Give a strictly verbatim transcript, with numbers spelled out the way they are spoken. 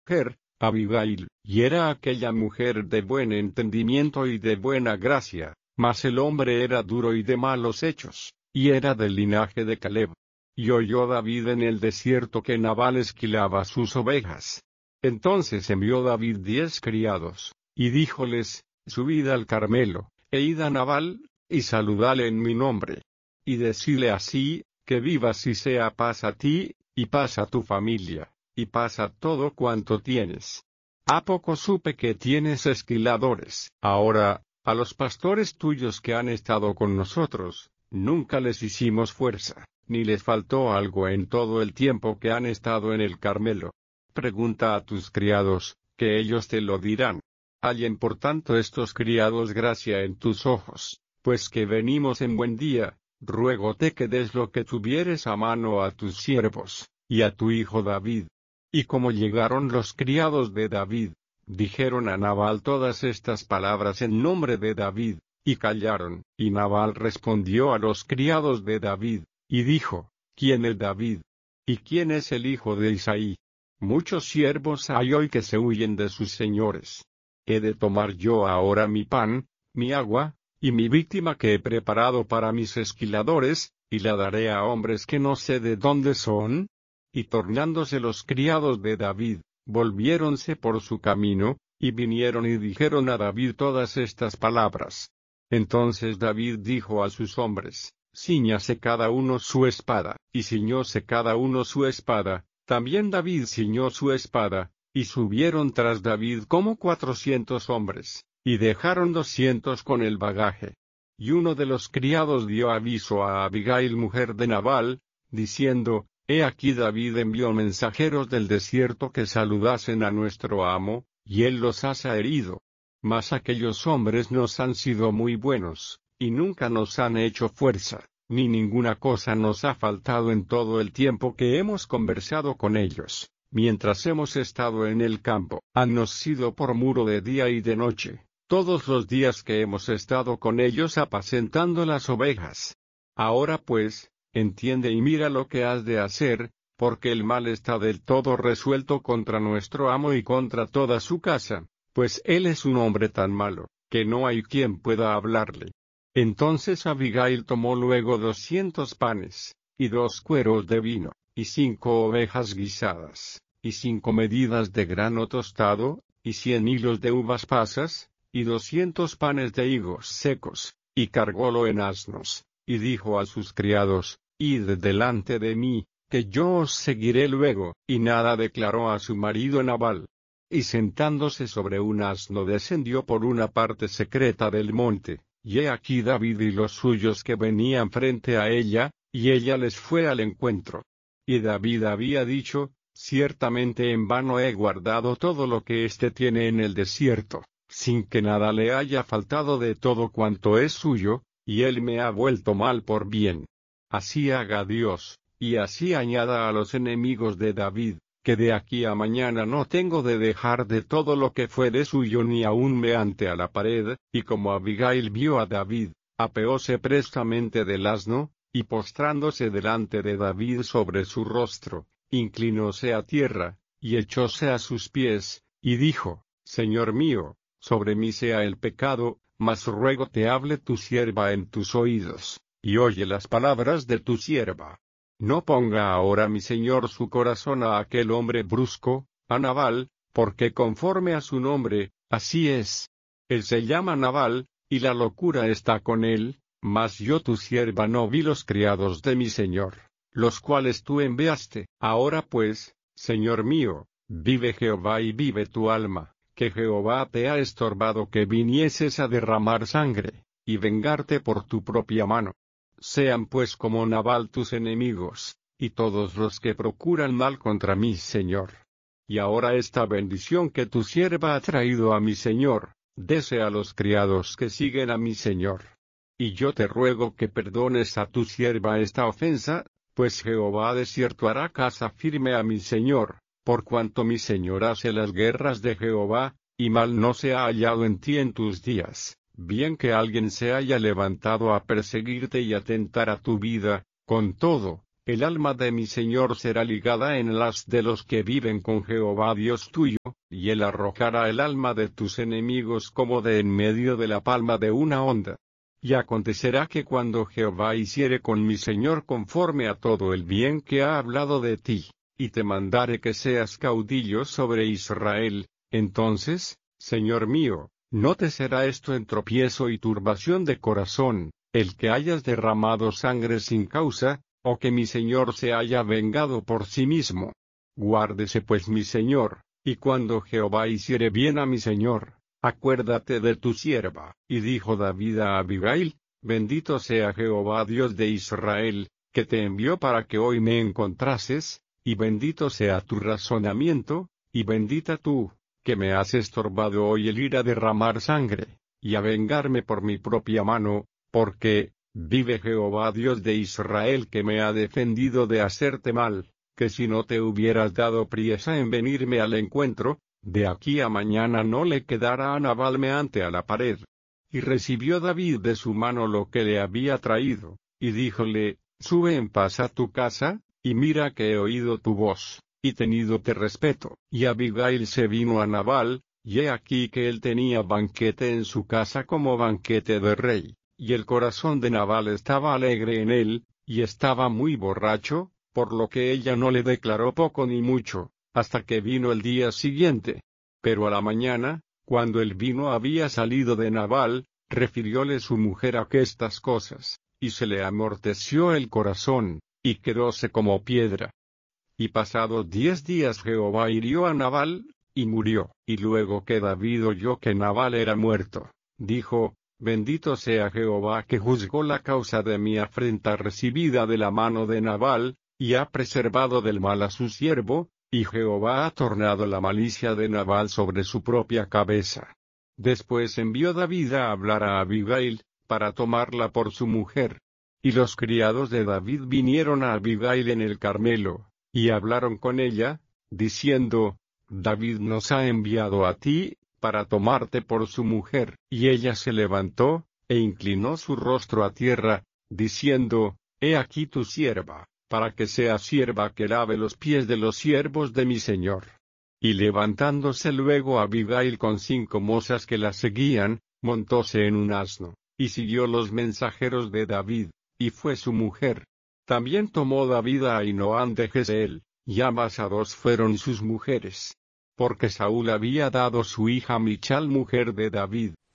mujer, Abigail, y era aquella mujer de buen entendimiento y de buena gracia, mas el hombre era duro y de malos hechos, y era del linaje de Caleb. Y oyó David en el desierto que Nabal esquilaba sus ovejas. Entonces envió David diez criados, y díjoles, subid al Carmelo, e id a Nabal, y saludale en mi nombre. Y decile así, que vivas y sea paz a ti, y paz a tu familia, y paz a todo cuanto tienes. ¿A poco supe que tienes esquiladores? Ahora, a los pastores tuyos que han estado con nosotros, nunca les hicimos fuerza, ni les faltó algo en todo el tiempo que han estado en el Carmelo. Pregunta a tus criados, que ellos te lo dirán. Hallen por tanto estos criados gracia en tus ojos, pues que venimos en buen día, ruégote que des lo que tuvieres a mano a tus siervos, y a tu hijo David. Y como llegaron los criados de David, dijeron a Nabal todas estas palabras en nombre de David, y callaron. Y Nabal respondió a los criados de David, y dijo, ¿quién es David? ¿Y quién es el hijo de Isaí? Muchos siervos hay hoy que se huyen de sus señores. ¿He de tomar yo ahora mi pan, mi agua, y mi víctima que he preparado para mis esquiladores, y la daré a hombres que no sé de dónde son? Y tornándose los criados de David, volviéronse por su camino, y vinieron y dijeron a David todas estas palabras. Entonces David dijo a sus hombres, ciñase cada uno su espada, y ciñóse cada uno su espada, también David ciñó su espada, y subieron tras David como cuatrocientos hombres, y dejaron doscientos con el bagaje. Y uno de los criados dio aviso a Abigail mujer de Nabal, diciendo, He aquí David envió mensajeros del desierto que saludasen a nuestro amo, y él los ha herido. Mas aquellos hombres nos han sido muy buenos, y nunca nos han hecho fuerza, ni ninguna cosa nos ha faltado en todo el tiempo que hemos conversado con ellos, mientras hemos estado en el campo. Hannos sido por muro de día y de noche, todos los días que hemos estado con ellos apacentando las ovejas. Ahora pues, entiende y mira lo que has de hacer, porque el mal está del todo resuelto contra nuestro amo y contra toda su casa, pues él es un hombre tan malo, que no hay quien pueda hablarle. Entonces Abigail tomó luego doscientos panes, y dos cueros de vino, y cinco ovejas guisadas, y cinco medidas de grano tostado, y cien hilos de uvas pasas, y doscientos panes de higos secos, y cargólo en asnos. Y dijo a sus criados, Id delante de mí, que yo os seguiré luego. Y nada declaró a su marido Nabal. Y sentándose sobre un asno descendió por una parte secreta del monte, y he aquí David y los suyos que venían frente a ella, y ella les fue al encuentro. Y David había dicho, ciertamente en vano he guardado todo lo que éste tiene en el desierto, sin que nada le haya faltado de todo cuanto es suyo, y él me ha vuelto mal por bien. Así haga Dios, y así añada a los enemigos de David, que de aquí a mañana no tengo de dejar de todo lo que fuere suyo ni aun meante a la pared. Y como Abigail vio a David, apeóse prestamente del asno, y postrándose delante de David sobre su rostro, inclinóse a tierra, y echóse a sus pies, y dijo, Señor mío, sobre mí sea el pecado, mas ruego te hable tu sierva en tus oídos, y oye las palabras de tu sierva. No ponga ahora mi señor su corazón a aquel hombre brusco, a Nabal, porque conforme a su nombre, así es. Él se llama Nabal, y la locura está con él, mas yo tu sierva no vi los criados de mi señor, los cuales tú enviaste. Ahora pues, señor mío, vive Jehová y vive tu alma, que Jehová te ha estorbado que vinieses a derramar sangre, y vengarte por tu propia mano. Sean pues como Nabal tus enemigos, y todos los que procuran mal contra mi señor. Y ahora esta bendición que tu sierva ha traído a mi señor, dese a los criados que siguen a mi señor. Y yo te ruego que perdones a tu sierva esta ofensa, pues Jehová de cierto hará casa firme a mi señor, por cuanto mi señor hace las guerras de Jehová, y mal no se ha hallado en ti en tus días, bien que alguien se haya levantado a perseguirte y atentar a tu vida. Con todo, el alma de mi señor será ligada en las de los que viven con Jehová Dios tuyo, y él arrojará el alma de tus enemigos como de en medio de la palma de una onda. Y acontecerá que cuando Jehová hiciere con mi señor conforme a todo el bien que ha hablado de ti, y te mandare que seas caudillo sobre Israel, entonces, Señor mío, no te será esto en tropiezo y turbación de corazón, el que hayas derramado sangre sin causa, o que mi señor se haya vengado por sí mismo. Guárdese pues mi señor, y cuando Jehová hiciere bien a mi señor, acuérdate de tu sierva. Y dijo David a Abigail, bendito sea Jehová Dios de Israel, que te envió para que hoy me encontrases, y bendito sea tu razonamiento, y bendita tú, que me has estorbado hoy el ir a derramar sangre, y a vengarme por mi propia mano, porque, vive Jehová Dios de Israel que me ha defendido de hacerte mal, que si no te hubieras dado priesa en venirme al encuentro, de aquí a mañana no le quedara a Nabal meante a la pared. Y recibió David de su mano lo que le había traído, y díjole, sube en paz a tu casa, y mira que he oído tu voz, y tenídote respeto. Y Abigail se vino a Nabal, y he aquí que él tenía banquete en su casa como banquete de rey, y el corazón de Nabal estaba alegre en él, y estaba muy borracho, por lo que ella no le declaró poco ni mucho, hasta que vino el día siguiente. Pero a la mañana, cuando el vino había salido de Nabal, refirióle su mujer aquestas cosas, y se le amorteció el corazón, y quedóse como piedra. Y pasados diez días Jehová hirió a Nabal, y murió. Y luego que David oyó que Nabal era muerto, dijo, bendito sea Jehová que juzgó la causa de mi afrenta recibida de la mano de Nabal, y ha preservado del mal a su siervo, y Jehová ha tornado la malicia de Nabal sobre su propia cabeza. Después envió David a hablar a Abigail, para tomarla por su mujer. Y los criados de David vinieron a Abigail en el Carmelo, y hablaron con ella, diciendo, David nos ha enviado a ti, para tomarte por su mujer. Y ella se levantó, e inclinó su rostro a tierra, diciendo, he aquí tu sierva, para que sea sierva que lave los pies de los siervos de mi señor. Y levantándose luego Abigail con cinco mozas que la seguían, montóse en un asno, y siguió los mensajeros de David, y fue su mujer. También tomó David a Ahinoam de Jezreel, y ambas a dos fueron sus mujeres. Porque Saúl había dado su hija Michal mujer de David,